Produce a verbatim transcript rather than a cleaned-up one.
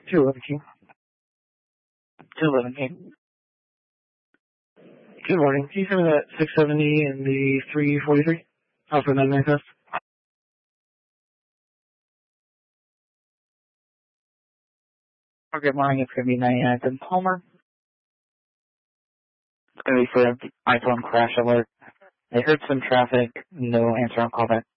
two eleven King. two eleven King. Good morning. Can you send me that six seventy and the three forty-three? Alpha nine nine test. Oh, good morning. It's going to be ninety-nine in Palmer. It's going to be for an iPhone crash alert. I heard some traffic. No answer on callback.